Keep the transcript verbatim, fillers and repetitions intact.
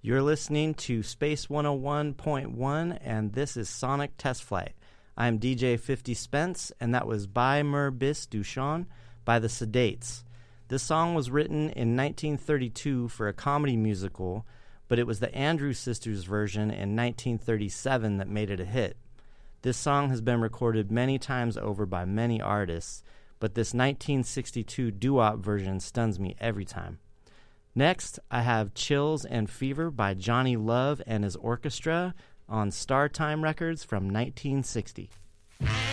You're listening to Space one oh one point one, and this is Sonic Test Flight. I'm D J fifty Spence, and that was By Mer Bis Du Chon by the Sedates. This song was written in nineteen thirty-two for a comedy musical, but it was the Andrews Sisters version in nineteen thirty-seven that made it a hit. This song has been recorded many times over by many artists, but this nineteen sixty-two doo-wop version stuns me every time. Next, I have Chills and Fever by Johnny Love and his orchestra on Star Time Records from nineteen sixty.